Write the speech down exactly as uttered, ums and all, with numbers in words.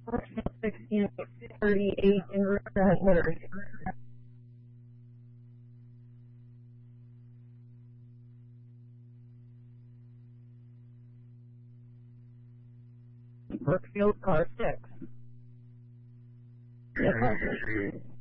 sixteen thirty-eight in route to headquarters. Brookfield, car six. Yes,